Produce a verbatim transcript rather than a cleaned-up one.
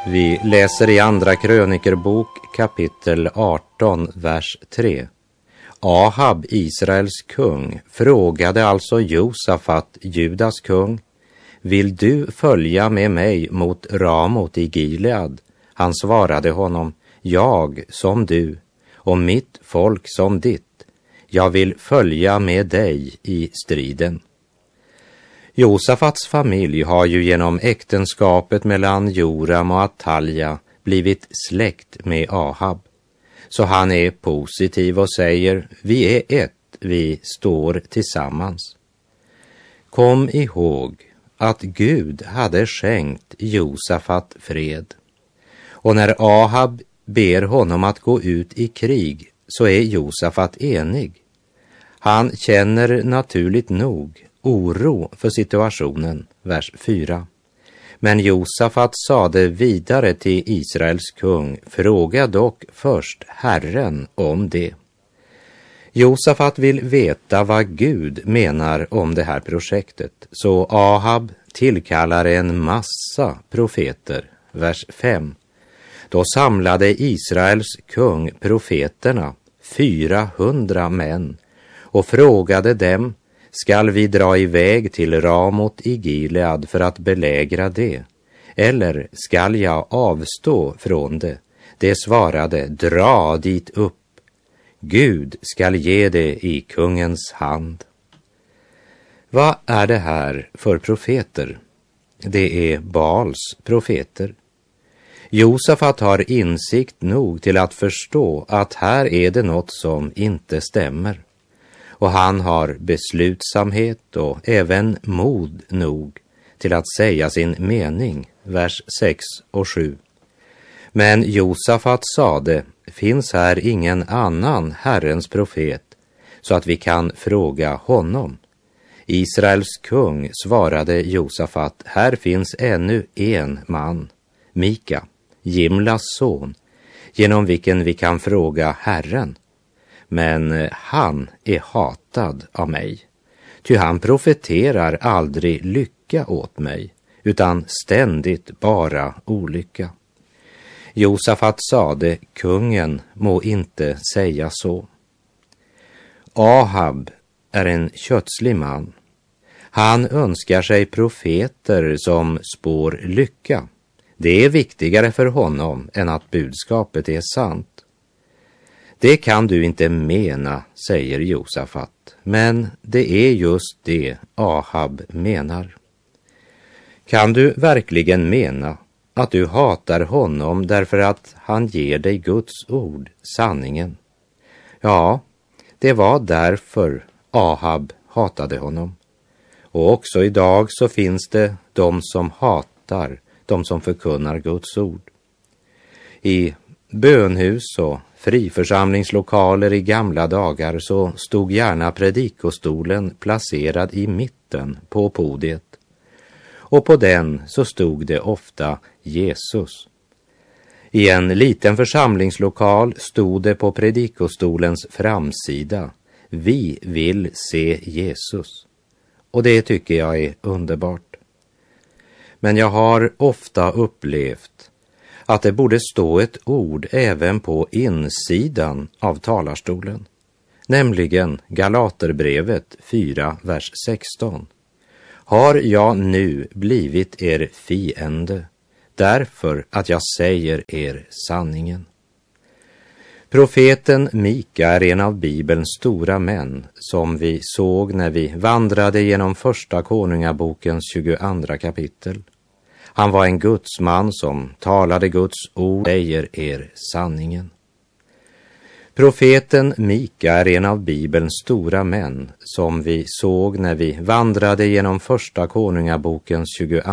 Vi läser i andra krönikerbok kapitel arton, vers tre. Ahab, Israels kung, frågade alltså Josafat, Judas kung: vill du följa med mig mot Ramot i Gilead? Han svarade honom: jag som du och mitt folk som ditt. Jag vill följa med dig i striden. Josafats familj har ju genom äktenskapet mellan Joram och Atalja blivit släkt med Ahab. Så han är positiv och säger: vi är ett, vi står tillsammans. Kom ihåg att Gud hade skänkt Josafat fred. Och när Ahab ber honom att gå ut i krig så är Josafat enig. Han känner naturligt nog oro för situationen, vers fyra. Men Josafat sade vidare till Israels kung: fråga dock först Herren om det. Josafat vill veta vad Gud menar om det här projektet, så Ahab tillkallar en massa profeter, vers fem. Då samlade Israels kung profeterna, fyrahundra män, och frågade dem: skall vi dra iväg till Ramot i Gilead för att belägra det? Eller skall jag avstå från det? Det svarade: dra dit upp. Gud skall ge det i kungens hand. Vad är det här för profeter? Det är Baals profeter. Josafat har insikt nog till att förstå att här är det något som inte stämmer. Och han har beslutsamhet och även mod nog till att säga sin mening, vers sex och sju. Men Josafat sade: finns här ingen annan Herrens profet så att vi kan fråga honom? Israels kung svarade Josafat: här finns ännu en man, Mika, Jimlas son, genom vilken vi kan fråga Herren. Men han är hatad av mig, ty han profeterar aldrig lycka åt mig, utan ständigt bara olycka. Josafat sade: kungen må inte säga så. Ahab är en kötslig man. Han önskar sig profeter som spår lycka. Det är viktigare för honom än att budskapet är sant. Det kan du inte mena, säger Josafat, men det är just det Ahab menar. Kan du verkligen mena att du hatar honom därför att han ger dig Guds ord, sanningen? Ja, det var därför Ahab hatade honom. Och också idag så finns det de som hatar, de som förkunnar Guds ord. I bönhus och friförsamlingslokaler i gamla dagar så stod gärna predikostolen placerad i mitten på podiet. Och på den så stod det ofta Jesus. I en liten församlingslokal stod det på predikostolens framsida: vi vill se Jesus. Och det tycker jag är underbart. Men jag har ofta upplevt att det borde stå ett ord även på insidan av talarstolen, nämligen Galaterbrevet fyra, vers sexton. Har jag nu blivit er fiende därför att jag säger er sanningen? Profeten Mika är en av Bibelns stora män som vi såg när vi vandrade genom första konungabokens tjugoandra kapitel. Han var en gudsman som talade Guds ord, säger er sanningen. Profeten Mika är en av Bibelns stora män som vi såg när vi vandrade genom första konungabokens tjugoandra